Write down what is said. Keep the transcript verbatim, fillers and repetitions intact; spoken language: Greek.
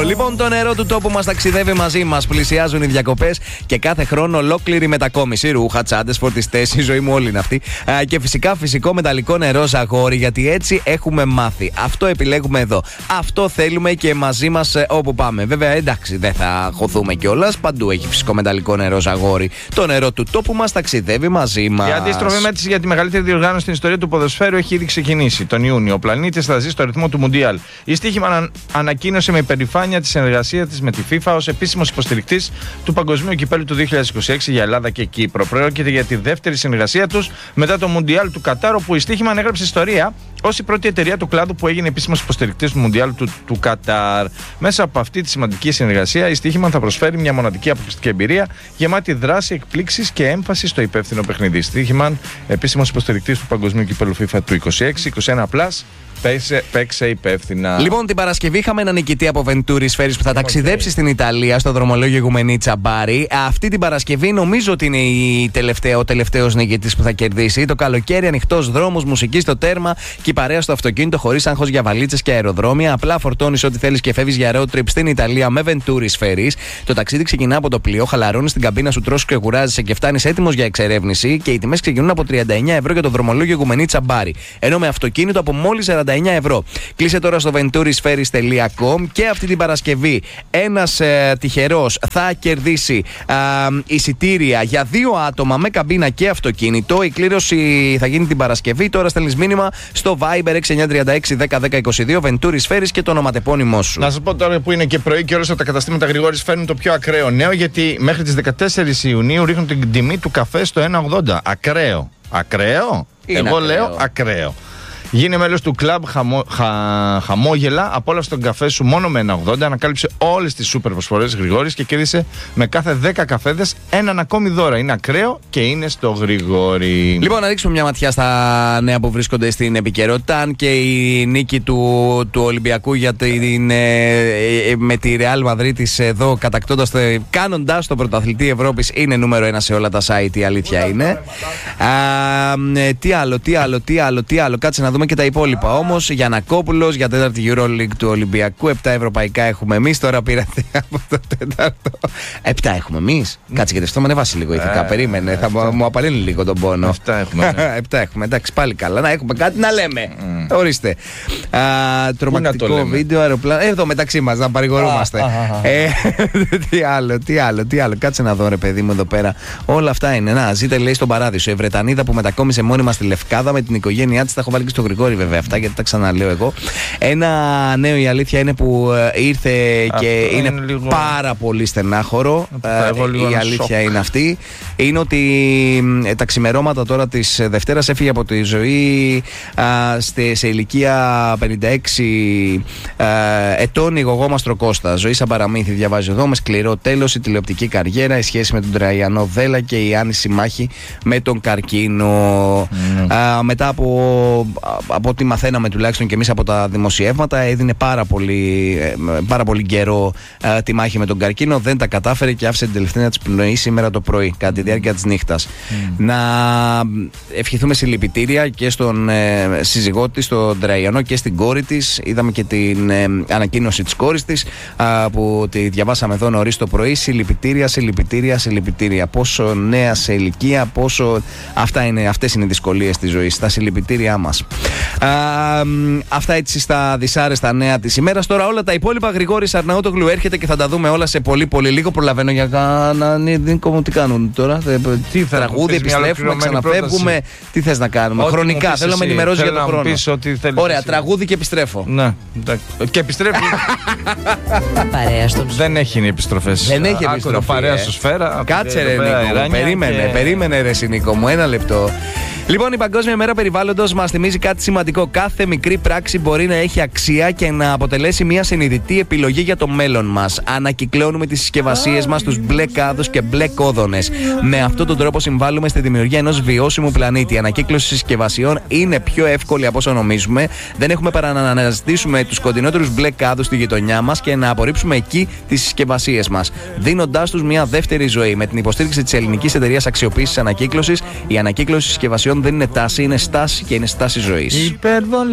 Λοιπόν, το νερό του τόπου μας ταξιδεύει μαζί μας. Πλησιάζουν οι διακοπές και κάθε χρόνο ολόκληρη μετακόμιση. Ρούχα, τσάντες, φορτιστές, η ζωή μου όλη είναι αυτή. Α, και φυσικά φυσικό μεταλλικό νερό Ζαγόρι, γιατί έτσι έχουμε μάθει. Αυτό επιλέγουμε εδώ. Αυτό θέλουμε και μαζί μας ε, όπου πάμε. Βέβαια, εντάξει, δεν θα χωθούμε κιόλας. Παντού έχει φυσικό μεταλλικό νερό Ζαγόρι. Το νερό του τόπου μας ταξιδεύει μαζί μας. Η αντίστροφη μέτρηση για τη μεγαλύτερη διοργάνωση στην ιστορία του ποδοσφαίρου έχει ήδη ξεκινήσει. Τον Ιούνιο ο πλανήτης θα ζει στο ρυθμό του Μουντιάλ. Η Στοίχημαν ανακοίνωσε με υπερηφάνεια τη συνεργασία της με τη FIFA ως επίσημος υποστηρικτής του Παγκοσμίου Κυπέλλου του δύο χιλιάδες είκοσι έξι για Ελλάδα και Κύπρο. Πρόκειται για τη δεύτερη συνεργασία τους μετά το Μουντιάλ του Κατάρ, όπου η Στοίχημαν έγραψε ιστορία ως η πρώτη εταιρεία του κλάδου που έγινε επίσημος υποστηρικτής του Μουντιάλ του, του Κατάρ. Μέσα από αυτή τη σημαντική συνεργασία, η Στοίχημαν θα προσφέρει μια μοναδική αποκλειστική εμπειρία γεμάτη δράση, εκπλήξεις και έμφαση στο υπεύθυνο παιχνίδι. Στοίχημαν, επίσημος υποστηρικτής του Παγκοσμίου Κυπέλλου FIFA του είκοσι έξι είκοσι ένα πλας. Παίξε, παίξε υπεύθυνα. Λοιπόν, την Παρασκευή είχαμε έναν νικητή από Venturi Ferries που θα ταξιδέψει okay. στην Ιταλία, στο δρομολόγιο Ιγουμενή Τσαμπάρη. Αυτή την Παρασκευή νομίζω ότι είναι η τελευταία, ο τελευταίος νικητής που θα κερδίσει. Το καλοκαίρι, ανοιχτός δρόμος, μουσική στο τέρμα και η παρέα στο αυτοκίνητο, χωρίς άγχος για βαλίτσες και αεροδρόμια. Απλά φορτώνεις ό,τι θέλεις και φεύγεις για road trip στην Ιταλία με Venturi Ferries. Το ταξίδι ξεκινά από το πλοίο, χαλαρώνεις στην καμπίνα σου, τρως και κουράζεσαι και φτάνεις έτοιμος για εξερεύνηση. Και οι τιμές ξεκινούν από τριάντα εννέα ευρώ για το δρομολόγιο Ιγουμενή Τσαμπάρη. Ενώ με αυτοκίνητο από μόλις σαράντα εννέα ευρώ. Κλείσε τώρα στο venturisferries τελεία com και αυτή την Παρασκευή ένας ε, τυχερός θα κερδίσει ε, εισιτήρια για δύο άτομα με καμπίνα και αυτοκίνητο. Η κλήρωση θα γίνει την Παρασκευή. Τώρα στέλνεις μήνυμα στο Viber έξι εννιά τρία έξι δέκα δέκα είκοσι δύο Venturi Ferries και το ονοματεπώνυμό σου. Να σας πω τώρα που είναι και πρωί και όλες τα καταστήματα Γρηγόρης φέρνουν το πιο ακραίο νέο, γιατί μέχρι τις δεκατέσσερις Ιουνίου ρίχνουν την τιμή του καφέ στο ένα ογδόντα. Ακραίο. Ακραίο? Είναι Εγώ ακραίο. λέω ακραίο. Γίνε μέλος του κλαμπ χαμο, χα, Χαμόγελα, απόλαυσε τον καφέ σου μόνο με ένα ογδόντα, ανακάλυψε όλες τις σούπερ προσφορές Γρηγόρης και κέρδισε με κάθε δέκα καφέδες έναν ακόμη δώρα. Είναι ακραίο και είναι στο Γρηγόρη. Λοιπόν, να ρίξουμε μια ματιά στα νέα που βρίσκονται στην επικαιρότητα. Αν και η νίκη του, του Ολυμπιακού για την, ε, με τη Real Madrid εδώ, κατακτώντας, κάνοντας το πρωταθλητή Ευρώπης, είναι νούμερο ένα σε όλα τα site, η αλήθεια είναι. Α, ε, τι άλλο, τι άλλο, τι άλλο, τι άλλο. Κάτσε να δούμε και τα υπόλοιπα. Όμως, Γιαννακόπουλος για τέταρτη EuroLeague του Ολυμπιακού. Επτά ευρωπαϊκά έχουμε εμείς. Τώρα πήρατε από το τέταρτο. Επτά έχουμε εμείς. Mm. Κάτσε, γιατί αυτό με ανεβάσει λίγο ηθικά. Ε, Περίμενε. Ε, θα μου, μου απαλύνει λίγο τον πόνο. Επτά έχουμε. Ναι. Επτά έχουμε. Εντάξει, πάλι καλά. Να έχουμε κάτι να λέμε. Mm. Ορίστε. Α, τρομακτικό βίντεο, αεροπλάνο. Εδώ μεταξύ μας να παρηγορούμαστε. ε, τι άλλο, τι άλλο, τι άλλο. Κάτσε να δω, ρε παιδί μου, εδώ πέρα. Όλα αυτά είναι. Να, ζείτε, λέει, στον Παράδεισο. Η Βρετανίδα που μετακόμισε μόνιμα στη Λευκάδα με την οικογένειά της. Τα έχω βάλει και στο Γρηγόρη, βέβαια, αυτά, γιατί τα ξαναλέω εγώ. Ένα νέο, η αλήθεια είναι, που ήρθε και αυτό είναι, είναι λίγο... πάρα πολύ στενάχωρο. Η αλήθεια σοκ. Είναι αυτή. Είναι ότι τα ξημερώματα τώρα της Δευτέρας έφυγε από τη ζωή α, στε, σε ηλικία πενήντα έξι α, ετών η Γογόμαστρο Κώστα. Ζωή σαν παραμύθι, διαβάζει εδώ, με σκληρό τέλος η τηλεοπτική καριέρα, η σχέση με τον Τραϊανό Δέλα και η άνηση μάχη με τον καρκίνο. Mm. Α, μετά από, από ό,τι μαθαίναμε τουλάχιστον και εμείς από τα δημοσιεύματα, έδινε πάρα πολύ, πάρα πολύ καιρό α, τη μάχη με τον καρκίνο. Δεν τα κατάφερε και άφησε την τελευταία της πνοή σήμερα το πρωί, κατά τη διάρκεια της νύχτας. Mm. Να ευχηθούμε συλληπιτήρια και στον ε, σύζυγό της, τον Τραϊανό, και στην κόρη της. Είδαμε και την ε, ανακοίνωση της κόρης της α, που τη διαβάσαμε εδώ νωρίς το πρωί. Συλληπιτήρια, συλληπιτήρια, συλληπιτήρια. Πόσο νέα σε ηλικία, πόσο. Αυτά είναι, αυτές είναι οι δυσκολίες της ζωής. Τα συλληπιτήριά μας. Α, αυτά έτσι στα δυσάρεστα νέα της ημέρας. Τώρα όλα τα υπόλοιπα, Γρηγόρης Αρναούτογλου έρχεται και θα τα δούμε όλα σε πολύ πολύ λίγο. Προλαβαίνω για κανέναν δίκο. Τι κάνουν τώρα? Τι θα τραγούδι, επιστρέφουμε, ξαναφεύγουμε. Πρόταση. Τι θες να κάνουμε? Ό, χρονικά θέλω να με ενημερώσει για τον χρόνο. Ωραία, εσύ. Τραγούδι και επιστρέφω. Ναι, και επιστρέφει. Δεν έχει επιστροφές. Δεν έχει επιστροφή. Παρέα σου σφαίρα. Κάτσε, ρε Νίκο. Περίμενε, περίμενε, ρε Νίκο μου, ένα λεπτό. Λοιπόν, η Παγκόσμια Μέρα Περιβάλλοντος μας θυμίζει κάτι σημαντικό. Κάθε μικρή πράξη μπορεί να έχει αξία και να αποτελέσει μια συνειδητή επιλογή για το μέλλον μας. Ανακυκλώνουμε τις συσκευασίες μας, τους μπλε κάδους και μπλε κόδωνες. Με αυτόν τον τρόπο συμβάλλουμε στη δημιουργία ενός βιώσιμου πλανήτη. Η ανακύκλωση συσκευασιών είναι πιο εύκολη από όσο νομίζουμε. Δεν έχουμε παρά να αναζητήσουμε τους κοντινότερους μπλε κάδους στη γειτονιά μας και να απορρίψουμε εκεί τις συσκευασίες μας, δίνοντάς τους μια δεύτερη ζωή. Με την υποστήριξη της Ελληνικής Εταιρείας Αξιοποίησης Ανακύκλωσης, η ανακύκλωση συσκευασιών δεν είναι τάση, είναι στάση και είναι στάση ζωής.